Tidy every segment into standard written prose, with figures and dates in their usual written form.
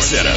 Center.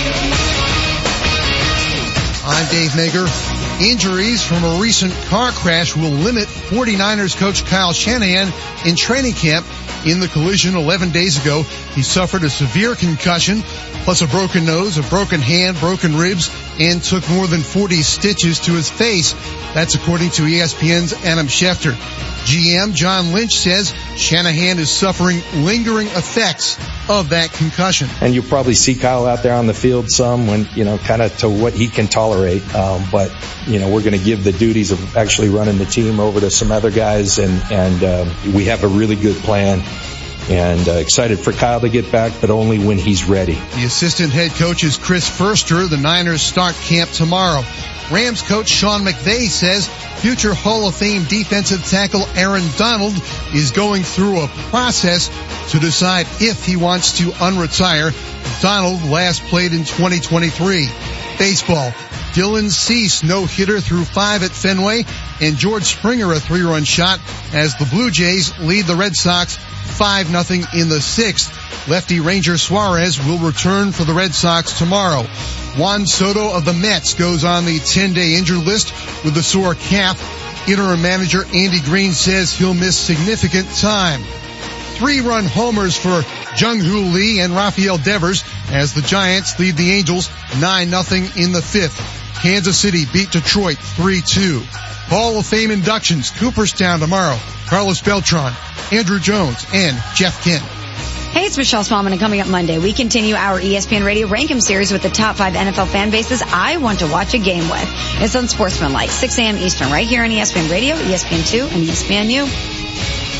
I'm Dave Mager. Injuries from a recent car crash will limit 49ers coach Kyle Shanahan in training camp. In the collision 11 days ago, he suffered a severe concussion, plus a broken nose, a broken hand, broken ribs, and took more than 40 stitches to his face. That's according to ESPN's Adam Schefter. GM John Lynch says Shanahan is suffering lingering effects of that concussion. And you'll probably see Kyle out there on the field some when, kind of to what he can tolerate. But we're going to give the duties of actually running the team over to some other guys, and we have a really good plan. And excited for Kyle to get back, but only when he's ready. The assistant head coach is Chris Furster. The Niners start camp tomorrow. Rams coach Sean McVay says future Hall of Fame defensive tackle Aaron Donald is going through a process to decide if he wants to unretire. Donald last played in 2023. Baseball. Dylan Cease no-hitter through 5 at Fenway, and George Springer a 3-run shot as the Blue Jays lead the Red Sox 5-0 in the 6th. Lefty Ranger Suarez will return for the Red Sox tomorrow. Juan Soto of the Mets goes on the 10-day injured list with a sore calf. Interim manager Andy Green says he'll miss significant time. 3-run homers for Jung-Hoo Lee and Rafael Devers as the Giants lead the Angels 9-0 in the 5th. Kansas City beat Detroit 3-2. Hall of Fame inductions, Cooperstown tomorrow. Carlos Beltran, Andrew Jones, and Jeff Kent. Hey, it's Michelle Smallman, and coming up Monday, we continue our ESPN Radio Rank 'em series with the top 5 NFL fan bases I want to watch a game with. It's on Sportsmanlike, 6 a.m. Eastern, right here on ESPN Radio, ESPN2, and ESPNU.